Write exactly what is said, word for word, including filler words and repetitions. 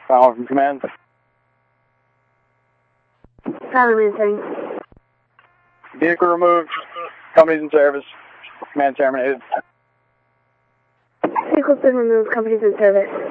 Power from command. Power answering. Vehicle removed. Company's in service. Command terminated. Vehicle's been removed. Company's in service.